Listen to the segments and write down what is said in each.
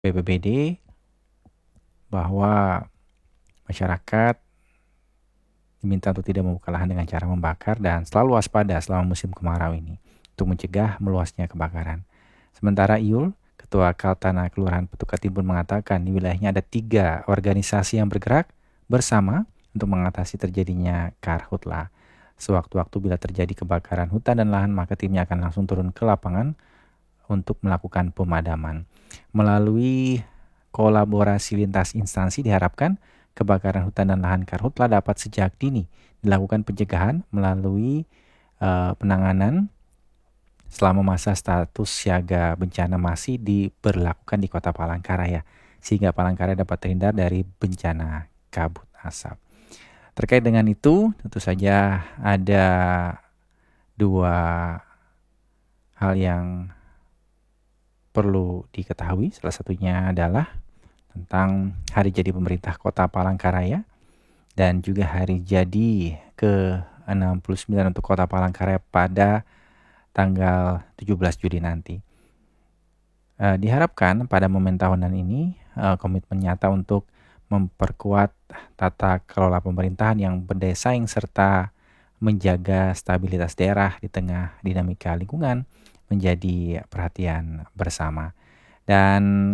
BPBD bahwa masyarakat diminta untuk tidak membuka lahan dengan cara membakar dan selalu waspada selama musim kemarau ini untuk mencegah meluasnya kebakaran. Sementara Iul, Ketua Kaltana Kelurahan Petuka Timbun mengatakan di wilayahnya ada 3 organisasi yang bergerak bersama untuk mengatasi terjadinya karhutla. Sewaktu-waktu bila terjadi kebakaran hutan dan lahan, maka timnya akan langsung turun ke lapangan untuk melakukan pemadaman. Melalui kolaborasi lintas instansi diharapkan kebakaran hutan dan lahan karhutla dapat sejak dini dilakukan pencegahan melalui penanganan selama masa status siaga bencana masih diberlakukan di Kota Palangkaraya, sehingga Palangkaraya dapat terhindar dari bencana kabut asap. Terkait dengan itu, tentu saja ada 2 hal yang perlu diketahui. Salah satunya adalah tentang hari jadi pemerintah Kota Palangkaraya dan juga hari jadi ke-69 untuk Kota Palangkaraya pada tanggal 17 Juli nanti. Diharapkan pada momen tahunan ini komitmen nyata untuk memperkuat tata kelola pemerintahan yang berdesain serta menjaga stabilitas daerah di tengah dinamika lingkungan menjadi perhatian bersama. Dan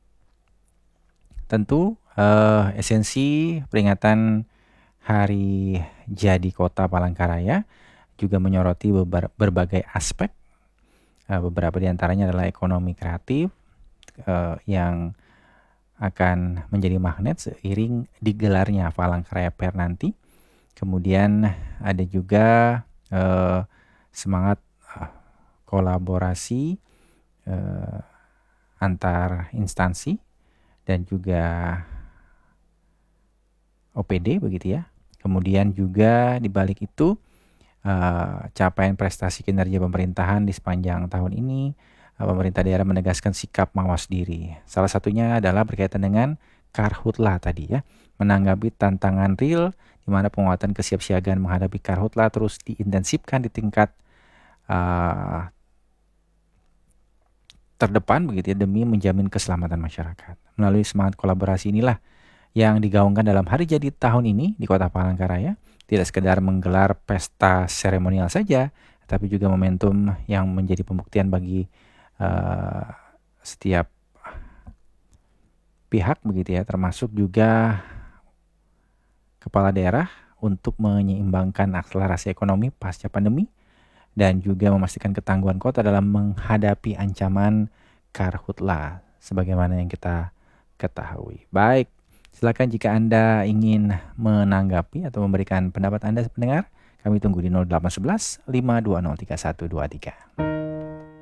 tentu esensi peringatan Hari Jadi Kota Palangkaraya juga menyoroti berbagai aspek. Beberapa di antaranya adalah ekonomi kreatif yang akan menjadi magnet seiring digelarnya Palangkaraya Fair nanti. Kemudian ada juga semangat kolaborasi antar instansi dan juga OPD begitu ya. Kemudian juga di balik itu capaian prestasi kinerja pemerintahan di sepanjang tahun ini, pemerintah daerah menegaskan sikap mawas diri. Salah satunya adalah berkaitan dengan karhutla tadi ya, menanggapi tantangan real di mana penguatan kesiapsiagaan menghadapi karhutla terus diintensifkan di tingkat terdepan begitu ya, demi menjamin keselamatan masyarakat. Melalui semangat kolaborasi inilah yang digaungkan dalam hari jadi tahun ini di Kota Palangkaraya, tidak sekedar menggelar pesta seremonial saja, tapi juga momentum yang menjadi pembuktian bagi setiap pihak begitu ya, termasuk juga kepala daerah untuk menyeimbangkan akselerasi ekonomi pasca pandemi dan juga memastikan ketangguhan kota dalam menghadapi ancaman karhutla sebagaimana yang kita ketahui. Baik, silakan jika Anda ingin menanggapi atau memberikan pendapat Anda pendengar, kami tunggu di 0811 520 3123.